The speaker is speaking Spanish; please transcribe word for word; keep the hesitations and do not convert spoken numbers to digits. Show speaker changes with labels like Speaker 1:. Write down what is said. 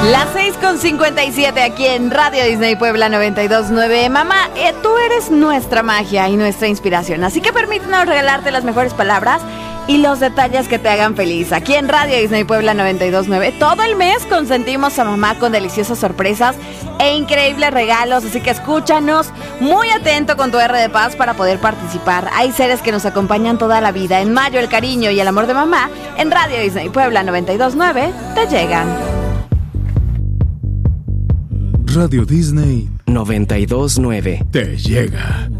Speaker 1: Las seis con cincuenta y siete aquí en Radio Disney Puebla noventa y dos punto nueve. Mamá, eh, tú eres nuestra magia y nuestra inspiración, así que permítanos regalarte las mejores palabras y los detalles que te hagan feliz. Aquí en Radio Disney Puebla noventa y dos punto nueve, todo el mes consentimos a mamá con deliciosas sorpresas e increíbles regalos, así que escúchanos muy atento con tu R de Paz para poder participar. Hay seres que nos acompañan toda la vida. En mayo el cariño y el amor de mamá en Radio Disney Puebla noventa y dos punto nueve te llegan.
Speaker 2: Radio Disney
Speaker 3: noventa y dos punto nueve
Speaker 2: te llega.